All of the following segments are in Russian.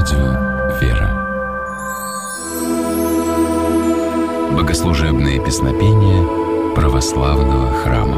Радио «Вера». Богослужебные песнопения православного храма.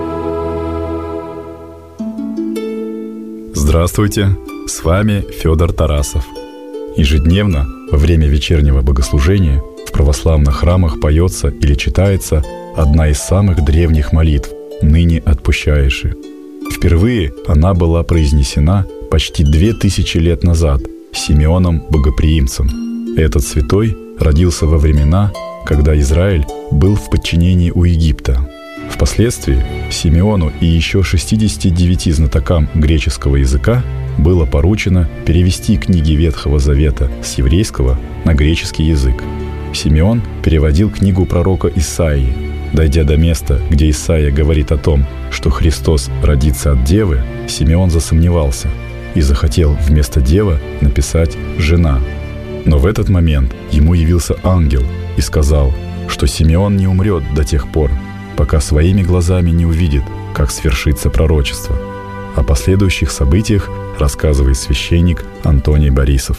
Здравствуйте, с вами Федор Тарасов. Ежедневно во время вечернего богослужения в православных храмах поется или читается одна из самых древних молитв «Ныне отпущаеши». Впервые она была произнесена почти 2000 лет назад Симеоном Богоприимцем. Этот святой родился во времена, когда Израиль был в подчинении у Египта. Впоследствии Симеону и еще 69 знатокам греческого языка было поручено перевести книги Ветхого Завета с еврейского на греческий язык. Симеон переводил книгу пророка Исаии. Дойдя до места, где Исаия говорит о том, что Христос родится от девы, Симеон засомневался и захотел вместо «дева» написать «жена». Но в этот момент ему явился ангел и сказал, что Симеон не умрет до тех пор, пока своими глазами не увидит, как свершится пророчество. О последующих событиях рассказывает священник Антоний Борисов.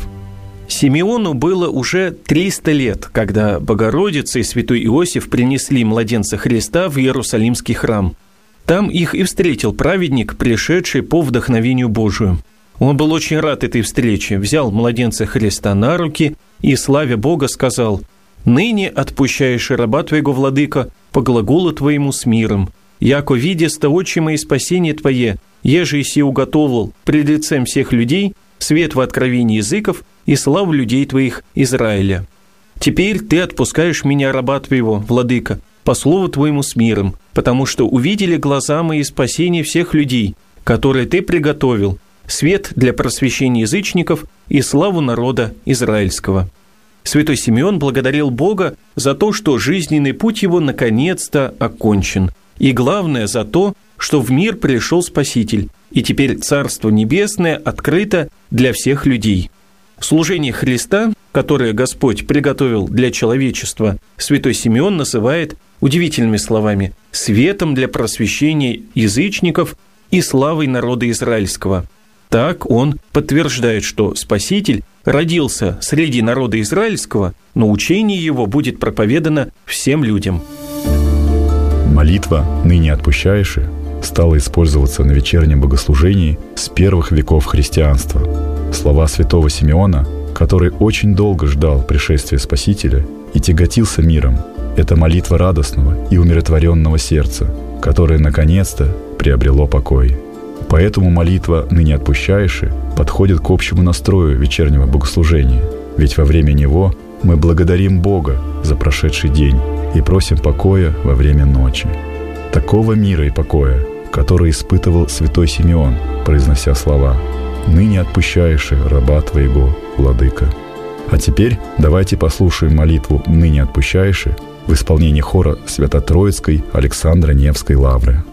Симеону было уже 300 лет, когда Богородица и святой Иосиф принесли младенца Христа в Иерусалимский храм. Там их и встретил праведник, пришедший по вдохновению Божию. Он был очень рад этой встрече, взял младенца Христа на руки и, славя Бога, сказал: «Ныне отпущаешь раба Твоего, владыка, по глаголу Твоему с миром, яко видеста отчима и спасение Твое, еже иси уготовил пред лицем всех людей свет в откровении языков и славу людей Твоих Израиля. Теперь Ты отпускаешь меня, раба Твоего, владыка, по слову Твоему с миром, потому что увидели глаза мои спасение всех людей, которые Ты приготовил, свет для просвещения язычников и славу народа израильского». Святой Симеон благодарил Бога за то, что жизненный путь его наконец-то окончен, и главное за то, что в мир пришел Спаситель, и теперь Царство Небесное открыто для всех людей. Служение Христа, которое Господь приготовил для человечества, святой Симеон называет удивительными словами «светом для просвещения язычников и славой народа израильского». Так он подтверждает, что Спаситель родился среди народа израильского, но учение его будет проповедано всем людям. Молитва «Ныне отпущаеши» стала использоваться на вечернем богослужении с первых веков христианства. Слова святого Симеона, который очень долго ждал пришествия Спасителя и тяготился миром, это молитва радостного и умиротворенного сердца, которое наконец-то приобрело покой. Поэтому молитва «Ныне отпущаеши» подходит к общему настрою вечернего богослужения, ведь во время него мы благодарим Бога за прошедший день и просим покоя во время ночи. Такого мира и покоя, который испытывал святой Симеон, произнося слова «Ныне отпущаеши раба Твоего, владыка». А теперь давайте послушаем молитву «Ныне отпущаеши» в исполнении хора Свято-Троицкой Александро-Невской лавры.